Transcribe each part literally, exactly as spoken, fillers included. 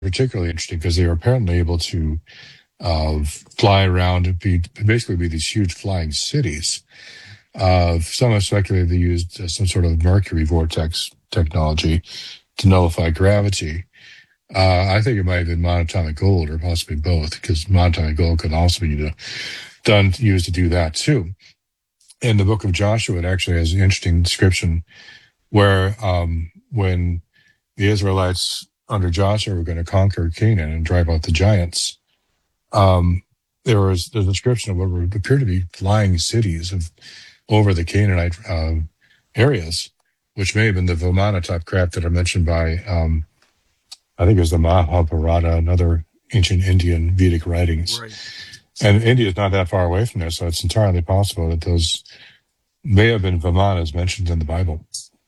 particularly interesting because they were apparently able to uh, fly around and be basically be these huge flying cities. Uh, some have speculated they used uh, some sort of mercury vortex technology to nullify gravity. Uh, I think it might have been monatomic gold or possibly both, because monatomic gold could also be uh, done used to do that too. In the book of Joshua, it actually has an interesting description where um, when the Israelites under Joshua were going to conquer Canaan and drive out the giants, um, there was the description of what would appear to be flying cities of over the Canaanite uh, areas, which may have been the Vimana type craft that are mentioned by, um, I think it was the Mahabharata and other ancient Indian Vedic writings. Right. And India is not that far away from there, so it's entirely possible that those may have been Vimanas mentioned in the Bible.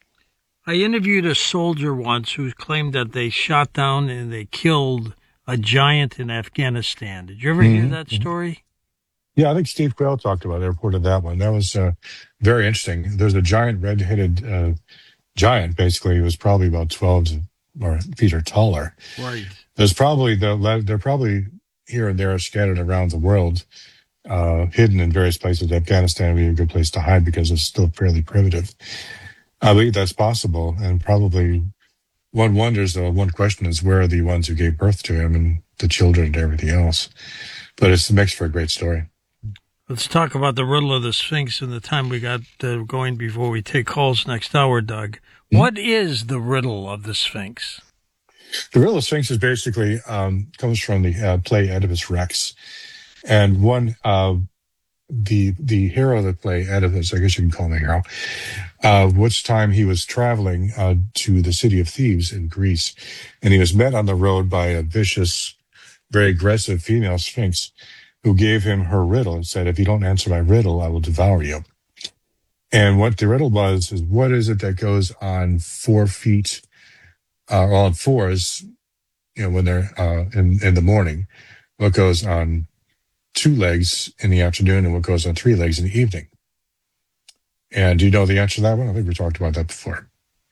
I interviewed a soldier once who claimed that they shot down and they killed a giant in Afghanistan. Did you ever mm-hmm. hear that story? Yeah, I think Steve Quayle talked about it, reported that one. That was uh, very interesting. There's a giant red-headed uh, giant, basically. He was probably about twelve or feet or taller. Right. There's probably, the, they're probably here and there scattered around the world, uh, hidden in various places. Afghanistan would be a good place to hide because it's still fairly primitive. I believe that's possible, and probably one wonders, though, one question is, where are the ones who gave birth to him and the children and everything else? But it's it makes for a great story. Let's talk about the riddle of the Sphinx in the time we got uh, going before we take calls next hour, Doug. Mm-hmm. What is the riddle of the Sphinx? The riddle of the Sphinx is basically, um, comes from the uh, play Oedipus Rex. And one, uh, the the hero of the play, Oedipus, I guess you can call him a hero, uh, which time he was traveling uh, to the city of Thebes in Greece, and he was met on the road by a vicious, very aggressive female Sphinx who gave him her riddle and said, if you don't answer my riddle, I will devour you. And what the riddle was is, what is it that goes on four feet, uh, or on fours, you know, when they're uh, in, in the morning, what goes on two legs in the afternoon and what goes on three legs in the evening? And do you know the answer to that one? I think we talked about that before.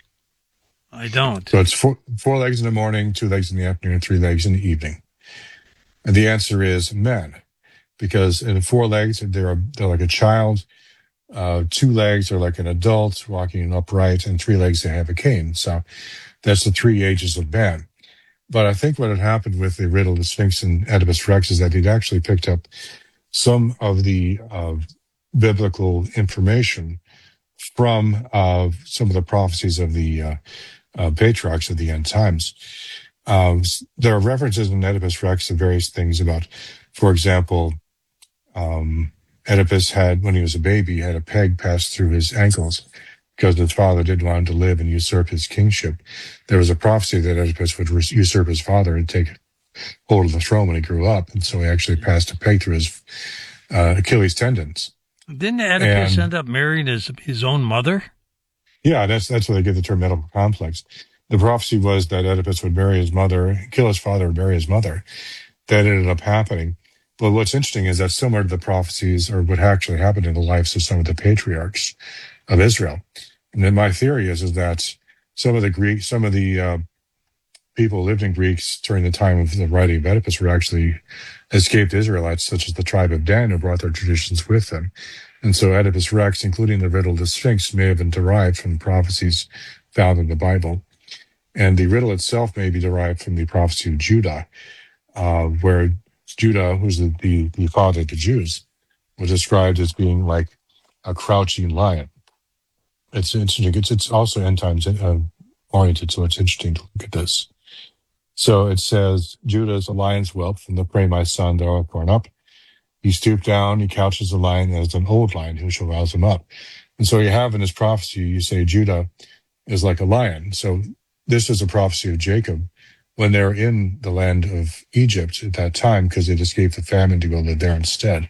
I don't. So it's four, four legs in the morning, two legs in the afternoon, and three legs in the evening. And the answer is men, because in four legs, they're, a, they're like a child. Uh, two legs are like an adult walking upright, and three legs, they have a cane. So that's the three ages of man. But I think what had happened with the riddle of the Sphinx and Oedipus Rex is that he'd actually picked up some of the uh, biblical information from uh, some of the prophecies of the uh, uh, patriarchs of the end times. Um, there are references in Oedipus Rex to various things about, for example, um, Oedipus had, when he was a baby, had a peg passed through his ankles because his father didn't want him to live and usurp his kingship. There was a prophecy that Oedipus would usurp his father and take hold of the throne when he grew up, and so he actually passed a peg through his uh, Achilles tendons. Didn't Oedipus and, end up marrying his his own mother? Yeah, that's that's where they get the term Oedipal complex. The prophecy was that Oedipus would marry his mother, kill his father, and marry his mother. That ended up happening. But what's interesting is that similar to the prophecies, or what actually happened in the lives of some of the patriarchs of Israel. And then my theory is, is that some of the Greek, some of the uh, people who lived in Greeks during the time of the writing of Oedipus were actually escaped Israelites, such as the tribe of Dan, who brought their traditions with them. And so Oedipus Rex, including the riddle of the Sphinx, may have been derived from prophecies found in the Bible. And the riddle itself may be derived from the prophecy of Judah, uh, where Judah, who's the, the, the father of the Jews, was described as being like a crouching lion. It's interesting. It's, it's also end times uh, oriented, so it's interesting to look at this. So it says, Judah is a lion's whelp, from the prey my son thou art born up. He stooped down, he couches the lion as an old lion, who shall rouse him up? And so you have in this prophecy, you say Judah is like a lion. So this is a prophecy of Jacob when they're in the land of Egypt at that time, because they'd escaped the famine to go live there instead.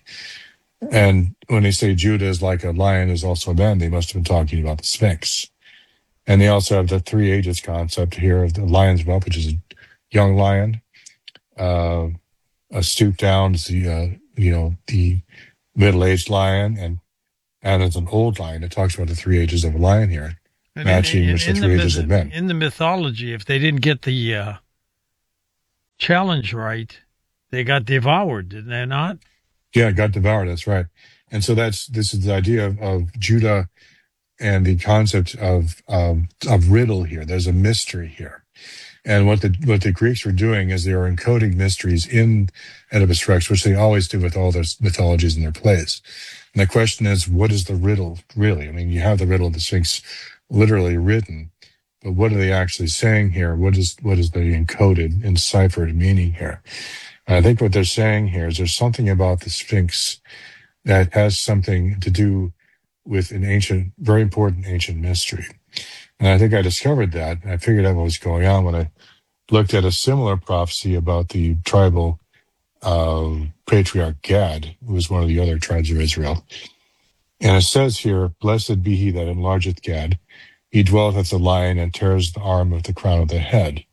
And when they say Judah is like a lion is also a man, they must have been talking about the Sphinx. And they also have the three ages concept here of the lion's whelp, which is a young lion, uh, a stoop down is the, uh, you know, the middle-aged lion, and and as an old lion. It talks about the three ages of a lion here, and matching in, in, with the in three the ages myth- of men. In the mythology, if they didn't get the uh, challenge right, they got devoured, did they not? Yeah, it got devoured. That's right. And so that's this is the idea of, of Judah and the concept of um, of riddle here. There's a mystery here. And what the what the Greeks were doing is they were encoding mysteries in Oedipus Rex, which they always do with all their mythologies in their plays. And the question is, what is the riddle really? I mean, you have the riddle of the Sphinx literally written, but what are they actually saying here? What is what is the encoded, enciphered meaning here? And I think what they're saying here is there's something about the Sphinx that has something to do with an ancient, very important ancient mystery. And I think I discovered that, and I figured out what was going on when I looked at a similar prophecy about the tribal uh, patriarch Gad, who was one of the other tribes of Israel. And it says here, "Blessed be he that enlargeth Gad. He dwelleth as a lion and tears the arm of the crown of the head."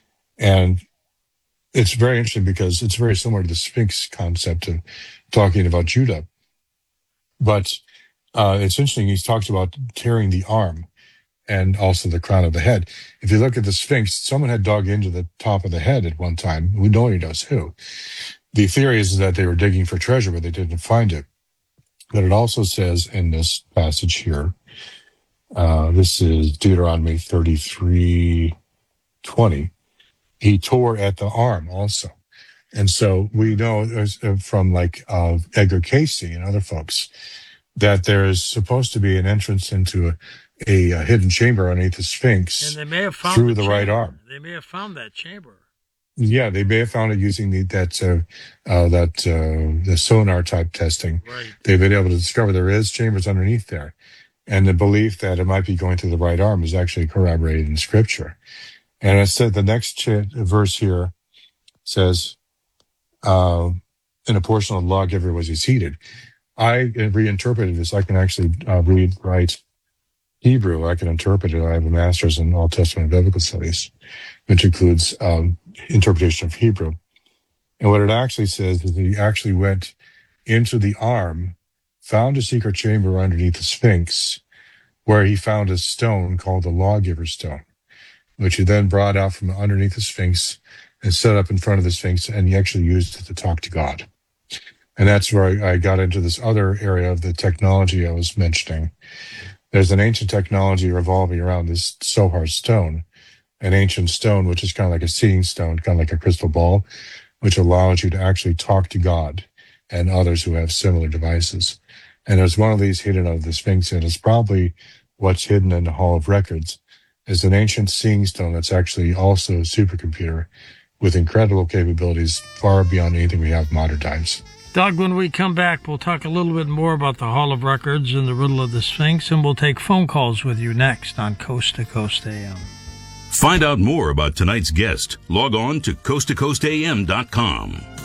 And it's very interesting because it's very similar to the Sphinx concept of talking about Judah. But uh, it's interesting, he talks about tearing the arm and also the crown of the head. If you look at the Sphinx, someone had dug into the top of the head at one time. We nobody knows who. The theory is that they were digging for treasure, but they didn't find it. But it also says in this passage here, uh, this is Deuteronomy thirty-three twenty, he tore at the arm also. And so we know from like uh, Edgar Casey and other folks that there is supposed to be an entrance into a, a, a hidden chamber underneath the Sphinx and they may have found through the, the right chamber. arm. They may have found that chamber. Yeah, they may have found it using the, that uh, uh, that uh, the sonar type testing. Right. They've been able to discover there is chambers underneath there, and the belief that it might be going through the right arm is actually corroborated in Scripture. And I said the next ch- verse here says, uh, "In a portion of the lawgiver was he seated." I reinterpreted this. I can actually uh, read, write Hebrew. I can interpret it. I have a master's in Old Testament biblical studies, which includes um, interpretation of Hebrew. And what it actually says is that he actually went into the arm, found a secret chamber underneath the Sphinx, where he found a stone called the lawgiver stone, which he then brought out from underneath the Sphinx and set up in front of the Sphinx, and he actually used it to talk to God. And that's where I, I got into this other area of the technology I was mentioning. There's an ancient technology revolving around this Sohar stone, an ancient stone, which is kind of like a seeing stone, kind of like a crystal ball, which allows you to actually talk to God and others who have similar devices. And there's one of these hidden under the Sphinx, and it's probably what's hidden in the Hall of Records, is an ancient seeing stone that's actually also a supercomputer with incredible capabilities far beyond anything we have in modern times. Doug, when we come back, we'll talk a little bit more about the Hall of Records and the riddle of the Sphinx, and we'll take phone calls with you next on Coast to Coast A M. Find out more about tonight's guest. Log on to coast to coast a m dot com.